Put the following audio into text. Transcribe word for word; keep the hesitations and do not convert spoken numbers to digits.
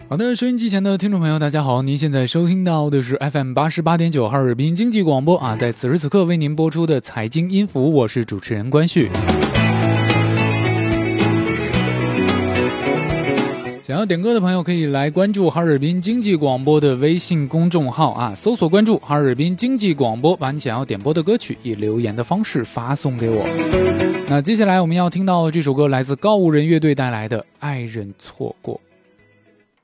好的，收音机前的听众朋友大家好，您现在收听到的是 F M 八十八点九 哈尔滨经济广播啊，在此时此刻为您播出的财经音符，我是主持人关旭。想要点歌的朋友可以来关注哈尔滨经济广播的微信公众号啊，搜索关注哈尔滨经济广播，把你想要点播的歌曲以留言的方式发送给我。那接下来我们要听到这首歌来自告五人乐队带来的《爱人错过》。